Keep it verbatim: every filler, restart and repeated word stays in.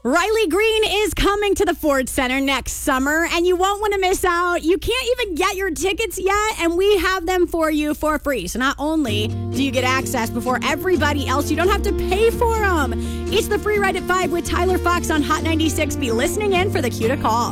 Riley Green is coming to the Ford Center next summer, and you won't want to miss out. You can't even get your tickets yet, and we have them for you for free. So not only do you get access before everybody else, you don't have to pay for them. It's the free ride at five with Tyler Fox on Hot ninety-six. Be listening in for the cue to call.